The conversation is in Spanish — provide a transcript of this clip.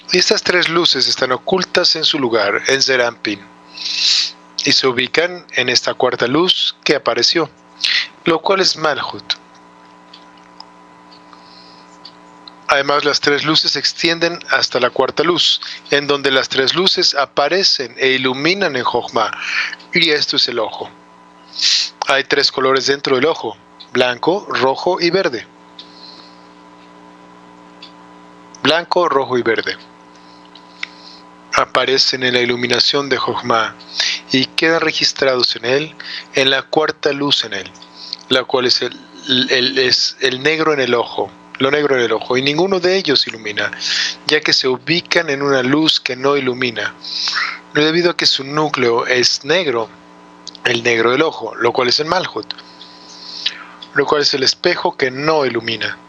Y estas tres luces están ocultas en su lugar, en Zeir Anpin, y se ubican en esta cuarta luz que apareció, lo cual es Malhut. Además, las tres luces se extienden hasta la cuarta luz, en donde las tres luces aparecen e iluminan en Jochma, y esto es el ojo. Hay tres colores dentro del ojo: blanco, rojo y verde. Blanco, rojo y verde. Aparecen en la iluminación de Jochma y quedan registrados en él, en la cuarta luz en él, la cual es el negro en el ojo. Lo negro en el ojo, y ninguno de ellos ilumina, ya que se ubican en una luz que no ilumina, debido a que su núcleo es negro, el negro del ojo, lo cual es el Malhut, lo cual es el espejo que no ilumina.